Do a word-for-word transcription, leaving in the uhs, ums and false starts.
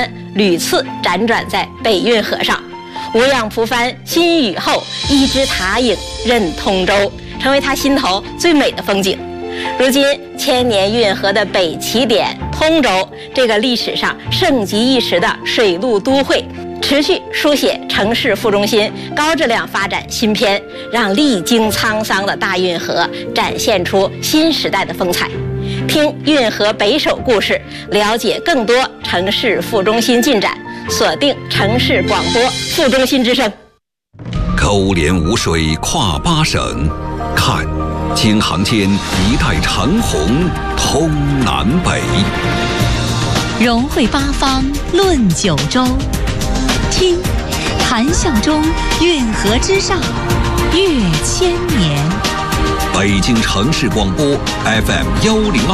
船屡次辗转在北运河上，无氧蒲帆新雨后，一枝塔影任通州，成为他心头最美的风景。如今，千年运河的北起点通州这个历史上盛极一时的水陆都会，持续书写城市副中心高质量发展新篇，让历经沧桑的大运河展现出新时代的风采。听运河北首故事，了解更多城市副中心进展，锁定城市广播副中心之声。 勾连无水跨八省，看京杭间一带长虹通南北， 融汇八方论九州，听谈笑中运河之上越千年。 北京城市广播 F M 幺零二。